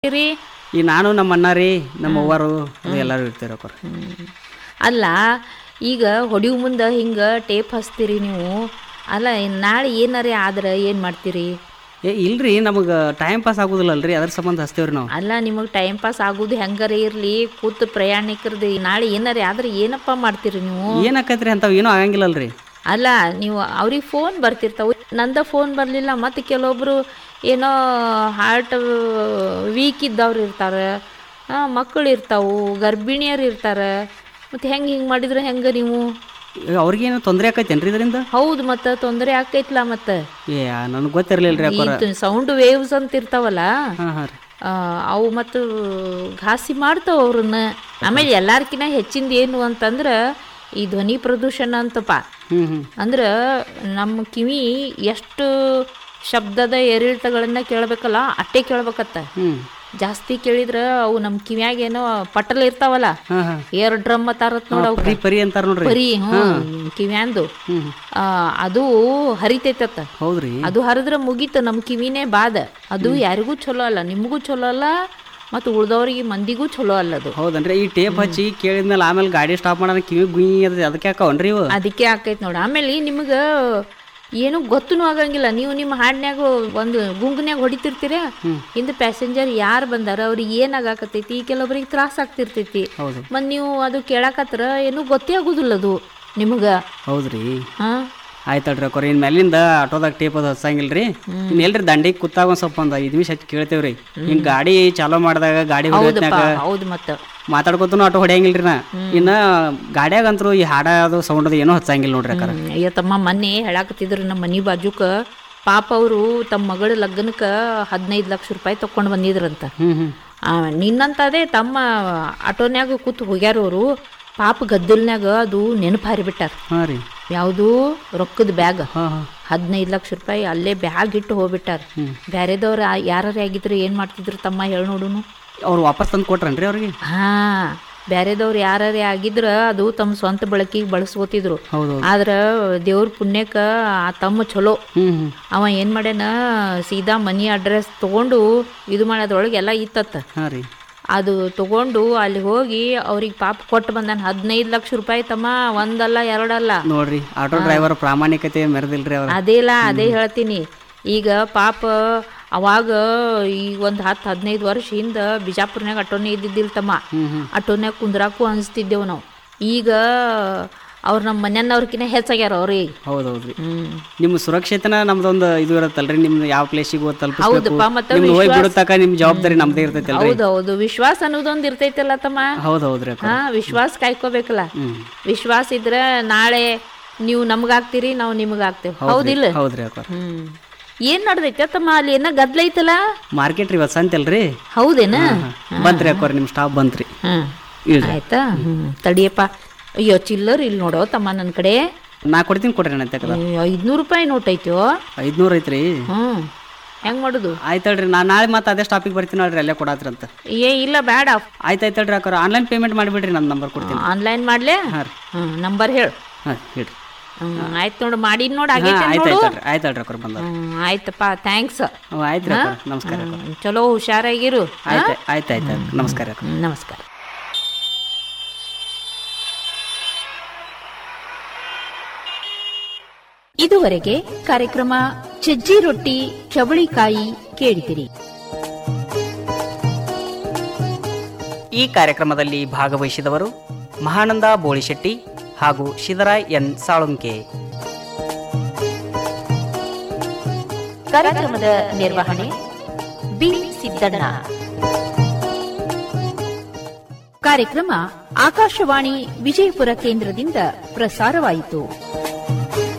ರೀ ಈ ನಾನು ನಮ್ಮ ಅಣ್ಣ ರೀ ನಮ್ಮ ಅವ್ವರು ಎಲ್ಲರೂ ಇರ್ತೀರ ಅಕ್ಕಾರ. ಅಲ್ಲ ಈಗ ಹೊಡಿವು ಮುಂದೆ ಹಿಂಗೆ ಟೇಪ್ ಹಚ್ತೀರಿ ನೀವು. ಅಲ್ಲ ನಾಳೆ ಏನಾರೇ ಆದ್ರೆ ಏನು ಮಾಡ್ತೀರಿ? ಇಲ್ರಿ ನಮಗೆ ಟೈಮ್ ಪಾಸ್ ಆಗೋದಿಲ್ಲಲ್ರಿ, ಅದ್ರ ಸಂಬಂಧ ಹಚ್ತೇವ್ರಿ ನಾವು. ಅಲ್ಲ ನಿಮಗೆ ಟೈಮ್ ಪಾಸ್ ಆಗೋದು ಹೆಂಗಾರ ಇರಲಿ, ಕೂತು ಪ್ರಯಾಣಿಕರದು ನಾಳೆ ಏನಾರೇ ಆದ್ರೆ ಏನಪ್ಪ ಮಾಡ್ತೀರಿ ನೀವು? ಏನಾಕೈತ್ರಿ ಅಂತಾವ್ ಏನೂ ಆಗಂಗಿಲ್ಲಲ್ರಿ. ಅಲ್ಲ ನೀವು ಅವ್ರಿಗೆ ಫೋನ್ ಬರ್ತಿರ್ತಾವೆ, ನಂದ ಫೋನ್ ಬರಲಿಲ್ಲ. ಮತ್ತು ಕೆಲವೊಬ್ಬರು ಏನೋ ಹಾರ್ಟ್ ವೀಕ್ ಇದ್ದವ್ರು ಇರ್ತಾರೆ, ಮಕ್ಕಳು ಇರ್ತಾವೆ, ಗರ್ಭಿಣಿಯರು ಇರ್ತಾರೆ. ಮತ್ತು ಹಿಂಗೆ ಮಾಡಿದ್ರೆ ಹೆಂಗೆ ನೀವು? ಅವ್ರಿಗೇನು ತೊಂದರೆ ಆಕೈತೇನ್ರಿ ಇದರಿಂದ? ಹೌದು, ಮತ್ತು ತೊಂದರೆ ಆಕೈತ್ಲ. ಮತ್ತು ನನಗೆ ಗೊತ್ತಿರಲಿಲ್ಲರಿ. ಸೌಂಡ್ ವೇವ್ಸ್ ಅಂತ ಇರ್ತಾವಲ್ಲ, ಅವು ಮತ್ತು ಘಾಸಿ ಮಾಡ್ತಾವ ಅವ್ರನ್ನ. ಆಮೇಲೆ ಎಲ್ಲಾರ್ಕಿನ್ನ ಹೆಚ್ಚಿಂದ ಏನು ಅಂತಂದ್ರೆ ಈ ಧ್ವನಿ ಪ್ರದೂಷಣ ಅಂತಪ್ಪ. ಅಂದ್ರೆ ನಮ್ಮ ಕಿವಿ ಎಷ್ಟು ಶಬ್ದದ ಏರಿಳಿತಗಳನ್ನ ಕೇಳಬೇಕಲ್ಲ ಅಷ್ಟೇ ಕೇಳ್ಬೇಕತ್ತ. ಜಾಸ್ತಿ ಕೇಳಿದ್ರೆ ಅವು ನಮ್ಮ ಕಿವ್ಯಾಗೇನೋ ಪಟಲ್ ಇರ್ತಾವಲ್ಲ, ಏರ್ ಡ್ರಮ್ ತಾರತ್ ನೋಡ, ಪರಿ ಅಂತಾರ ನೋಡ್ರಿ, ಪರಿ ಕಿವ್ಯಾಂದು ಅದು ಹರಿತೈತತ್ತ. ಹೌದ್ರಿ, ಅದು ಹರಿದ್ರೆ ಮುಗೀತ, ನಮ್ಮ ಕಿವಿನೇ ಬಾದ. ಅದು ಯಾರಿಗೂ ಚಲೋ ಅಲ್ಲ, ನಿಮಗೂ ಚಲೋ ಅಲ್ಲ, ಮತ್ತು ಉಳ್ದವ್ರಿಗೆ ಮಂದಿಗೂ ಚಲೋ ಅಲ್ಲದು. ಹೌದನ್ರಿ. ಈ ಟೇಪ್ ಹಚ್ಚಿ ಕೇಳಿದ್ಮೇಲೆ ಆಮೇಲೆ ಗಾಡಿ ಸ್ಟಾಪ್ ಮಾಡೋಣ ಕಿವಿ ಗುಯಿ ಅದಕ್ಕೆ ಹಾಕವನ್ರಿ ಇವು. ಅದಕ್ಕೆ ಹಾಕೈತಿ ನೋಡಿ. ಆಮೇಲೆ ನಿಮ್ಗೆ ಏನು ಗೊತ್ತೂ ಆಗಂಗಿಲ್ಲ. ನೀವು ನಿಮ್ಮ ಹಾಡ್ನ್ಯಾಗ ಒಂದು ಗುಂಗ್ನ್ಯಾಗ ಹೊಡಿತಿರ್ತೀರ, ಹಿಂದೆ ಪ್ಯಾಸೆಂಜರ್ ಯಾರು ಬಂದಾರ ಅವ್ರಿಗೆ ಏನಾಗತೈತಿ, ಕೆಲವೊಬ್ರಿಗೆ ತ್ರಾಸ ಆಗ್ತಿರ್ತೈತಿ. ಮತ್ತು ನೀವು ಅದು ಕೇಳಕತ್ರ ಏನು ಗೊತ್ತೇ ಆಗುದಿಲ್ಲ ಅದು ನಿಮ್ಗೆ. ಹೌದ್ರಿ. ಆಯ್ತಲ್ರಿ ಅಕ್ಕೋರಿ, ಇನ್ ಮೇಲಿಂದ ಆಟೋದಾಗ ಟೇಪ್ ಅದು ಹಚ್ಚಂಗಿಲ್ರಿ. ಇನ್ ಎಲ್ರಿ ದಂಡಿಗೆ ಕೂತಾಗ ಒಂದ್ ಸ್ವಲ್ಪ 5 ನಿಮಿಷ ಹಚ್ಚಿ ಕೇಳ್ತೇವ್ರಿ. ಹಿಂಗ್ ಗಾಡಿ ಚಾಲೋ ಮಾಡಿದಾಗ ಗಾಡಿ ಹೌದು, ಮತ್ತೆ ಮಾತಾಡ್ಕೊತನು ಆಟೋ ಹೊಡೆಯಂಗಿಲ್ರಿ ನಾ. ಇನ್ನ ಗಾಡಿಯಾಗ ಅಂತೂ ಈ ಹಾಡ ಅದು ಸೌಂಡ್ ಅದು ಏನೋ ಹಚ್ಚಂಗಿಲ್ಲ ನೋಡ್ರಿ ಅಕ್ಕಾರ. ಅಯ್ಯ ತಮ್ಮ, ಮೊನ್ನೆ ಹೇಳಾಕತ್ತಿದ್ರು ನಮ್ಮ ಮನಿ ಬಾಜುಕ ಪಾಪ ಅವರು ತಮ್ಮ ಮಗಳ ಲಗ್ನಕ್ಕೆ 15 ಲಕ್ಷ ರೂಪಾಯಿ ತಕೊಂಡು ಬಂದಿದ್ರಂತ. ನಿನ್ನಂತದೇ ತಮ್ಮ ಆಟೋನ್ಯಾಗ ಕೂತು ಹೋಗ್ಯಾರ ಅವರು. ಪಾಪ ಗದ್ದಲ್ನ್ಯಾಗ ಅದು ನೆನಪು ಹಾರಿಬಿಟ್ಟಾರ. ಯಾವುದು ರೊಕ್ಕದ ಬ್ಯಾಗ್, 15 ಲಕ್ಷ ರೂಪಾಯಿ ಅಲ್ಲೇ ಬ್ಯಾಗ್ ಇಟ್ಟು ಹೋಗ್ಬಿಟ್ಟಾರ. ಬ್ಯಾರೆದವ್ರು ಯಾರು ಆಗಿದ್ರೆ ಏನ್ ಮಾಡ್ತಿದ್ರು ತಮ್ಮ, ಹೇಳಿ ನೋಡುನು. ಅವ್ರು ವಾಪಸ್ ತಂದು ಕೊಟ್ರನ್ರಿ ಅವ್ರಿಗೆ? ಬ್ಯಾರೆದವ್ರು ಯಾರೇ ಆಗಿದ್ರ ಅದು ತಮ್ಮ ಸ್ವಂತ ಬಳಕೆಗೆ ಬಳಸ್ಕೋತಿದ್ರು. ಆದ್ರ ದೇವ್ರ ಪುಣ್ಯಕ್ಕ ಆ ತಮ್ಮ ಚಲೋ, ಅವ ಏನ್ ಮಾಡ್ಯಾನ, ಸೀದಾ ಮನಿ ಅಡ್ರೆಸ್ ತಗೊಂಡು ಇದು ಮಾಡೋದ್ರೊಳಗೆ ಎಲ್ಲ ಇತ್ತತ್ತ. ಅದು ತಗೊಂಡು ಅಲ್ಲಿ ಹೋಗಿ ಅವ್ರಿಗೆ ಪಾಪ ಕೊಟ್ಟು ಬಂದಾನ 15 ಲಕ್ಷ ರೂಪಾಯಿ ತಮ್ಮ. ಒಂದಲ್ಲ ಎರಡಲ್ಲ ನೋಡ್ರಿ. ಆಟೋ ಡ್ರೈವರ್ ಪ್ರಾಮಾಣಿಕತೆ ಮೆರೆದಿಲ್ರಿ ಅವ್ರು. ಅದೇ ಹೇಳ್ತೀನಿ. ಈಗ ಪಾಪ ಅವಾಗ ಈಗ ಒಂದು 10-15 ವರ್ಷ ಹಿಂದ ಬಿಜಾಪುರ್ನಾಗ ಆಟೋನೇ ಇದ್ದಿದ್ದಿಲ್ಲ ತಮ್ಮ. ಆಟೋನ್ಯಾಗ ಕುಂದ್ರಾಕು ಅನಿಸ್ತಿದ್ದೇವು ನಾವು. ಈಗ ಅವ್ರು ನಮ್ಮ ಮನೆಯವ್ರಕಿನ್ನ ಹೆಚ್ಚಾಗ್ಯಾರ ಅವ್ರಿಗೆ. ಹೌದೌದ್ರಿ. ನಿಮ್ಮ ಸುರಕ್ಷತೆನ ನಮ್ದೊಂದು ಇದು ಇರತ್ತಲ್ರಿ, ನಿಮ್ದು ಯಾವ ಪ್ಲೇಸಿಗೆ ಹೌದಪ್ಪ. ಮತ್ತೆ ನಿಮ್ ಜವಾಬ್ದಾರಿ ನಮ್ದೇ ಇರ್ತೈತಿ. ಹೌದೌದು, ವಿಶ್ವಾಸ ಅನ್ನೋದೊಂದು ಇರ್ತೈತಲ್ಲ ತಮ್ಮ. ಹೌದೌದ್ರಿ. ವಿಶ್ವಾಸ ಕಾಯ್ಕೋಬೇಕಲ್ಲ. ವಿಶ್ವಾಸ ಇದ್ರೆ ನಾಳೆ ನೀವು ನಮ್ಗಾಗ್ತೀರಿ, ನಾವು ನಿಮ್ಗಾಗ್ತೇವೆ. ಹೌದಿಲ್ಲ? ಹೌದ್ರಿ. ಏನ್ ನಡ್ದೈತೆ ತಮ್ಮ ಅಲ್ಲಿ? ಏನ ಗದ್ಲ ಐತಲ್ಲ ಮಾರ್ಕೆಟ್ ರೀ, ಇವತ್ತು ಸಂತೆ ಅಲ್ರಿ. ಹೌದೇನ? ಬಂತ್ರಿ ಅಕ್ಕೋರಿ, ನಿಮ್ ಸ್ಟಾಪ್ ಬಂತ್ರಿ. ಆಯ್ತಾ, ತಡಿಯಪ್ಪ. ಅಯ್ಯೋ ಚಿಲ್ಲರ್ ಇಲ್ಲಿ ನೋಡೋ ತಮ್ಮ, ನನ್ನ ಕಡೆ ನಾ ಕೊಡ್ತೀನಿ, ಕೊಡ್ರಿ. 500 ರೂಪಾಯಿ ನೋಟ್ ಐತೋ? 500 ಐತ್ರಿ. ಹೆಂಗ್ ಮಾಡುದು? ಆಯ್ತಲ್ರಿ, ನಾ ನಾಳೆ ಮತ್ತೆ ಅದೇ ಸ್ಟಾಪಿಗೆ ಬರ್ತೀನಿ ಅಲ್ರಿ, ಅಲ್ಲೇ ಕೊಡಾತ್ರಿ ಅಂತ. ಇಲ್ಲ ಬೇಡ. ಆಯ್ತಾಯ್ತಲ್ರಿ ಅಕ್ಕೋರ, ಆನ್ಲೈನ್ ಪೇಮೆಂಟ್ ಮಾಡಿಬಿಡ್ರಿ, ನನ್ನ ನಂಬರ್ ಕೊಡ್ತೀನಿ. ಆನ್ಲೈನ್ ಮಾಡ್ಲೇ? ನಂಬರ್ ಹೇಳು. ಹೇಳ್ರಿ. ಆಯ್ತು ನೋಡು, ಮಾಡಿ ನೋಡಿ. ಆಯ್ತಲ್ರಿ ಅಕ್ಕೋರ, ಬಂದ. ಆಯ್ತಪ್ಪ, ಥ್ಯಾಂಕ್ಸ್. ಆಯ್ತು, ನಮಸ್ಕಾರ. ಚಲೋ ಹುಷಾರಾಗಿರು. ಆಯ್ತಾಯ್ತು, ನಮಸ್ಕಾರ. ನಮಸ್ಕಾರ. ಇದುವರೆಗೆ ಕಾರ್ಯಕ್ರಮ ಸಜ್ಜಿ ರೊಟ್ಟಿ ಚವಳಿಕಾಯಿ ಕೇಳಿದಿರಿ. ಈ ಕಾರ್ಯಕ್ರಮದಲ್ಲಿ ಭಾಗವಹಿಸಿದವರು ಮಹಾನಂದ ಬೋಳಿಶೆಟ್ಟಿ ಹಾಗೂ ಶಿದರಾಯ್ ಎನ್ ಸಾಳುಂಕೆ. ಕಾರ್ಯಕ್ರಮದ ನಿರ್ವಹಣೆ ಬಿ ಸಿದ್ದಣ್ಣ. ಕಾರ್ಯಕ್ರಮ ಆಕಾಶವಾಣಿ ವಿಜಯಪುರ ಕೇಂದ್ರದಿಂದ ಪ್ರಸಾರವಾಯಿತು.